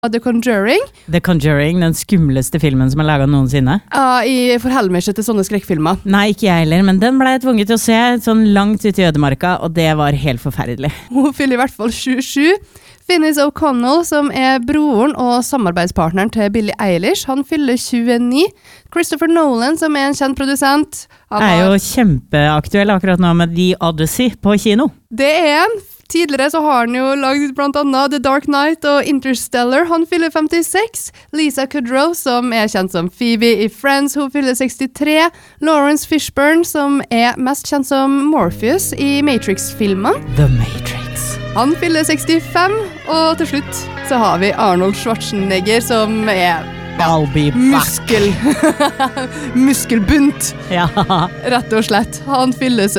The Conjuring. The Conjuring, den skumleste filmen som laget noensinne. Jeg forholder meg ikke til sånne skrekkfilmer. Nei, ikke jeg heller, men den ble jeg tvunget til å se sånn langt ut i ødemarka, og det var helt forferdelig. Hun fyller i hvert fall 27. Finis O'Connell, som broren og samarbeidspartneren til Billie Eilish, han fyller 29. Christopher Nolan, som en kjent produsent. Han jo kjempeaktuell akkurat nå med The Odyssey på kino. Det en. Tidligere så har han jo laget blant annet The Dark Knight og Interstellar. Han fyller 56. Lisa Kudrow, som kjent som Phoebe i Friends, hun fyller 63. Lawrence Fishburne, som mest kjent som Morpheus i Matrix-filmen. The Matrix. Han fyller 65, og til slutt så har vi Arnold Schwarzenegger, som I'll be back. muskelbunt. Ja. Rett og slett. Han fyller